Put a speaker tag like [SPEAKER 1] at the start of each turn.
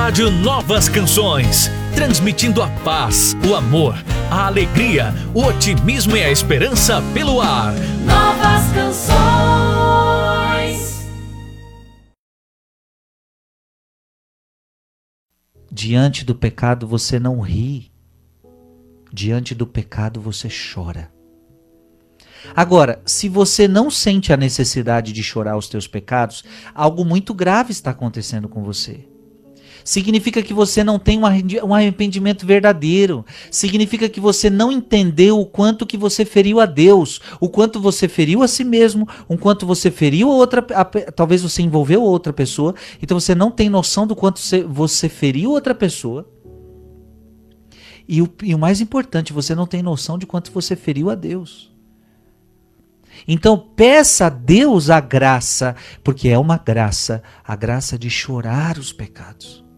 [SPEAKER 1] Rádio Novas Canções, transmitindo a paz, o amor, a alegria, o otimismo e a esperança pelo ar.
[SPEAKER 2] Novas Canções.
[SPEAKER 3] Diante do pecado você não ri. Diante do pecado você chora. Agora, se você não sente a necessidade de chorar os teus pecados, algo muito grave está acontecendo com você. Significa que você não tem um arrependimento verdadeiro. Significa que você não entendeu o quanto que você feriu a Deus, o quanto você feriu a si mesmo, o quanto você feriu a outra, talvez você envolveu outra pessoa, então você não tem noção do quanto você feriu outra pessoa. E o mais importante, você não tem noção de quanto você feriu a Deus. Então peça a Deus a graça, porque é uma graça, a graça de chorar os pecados.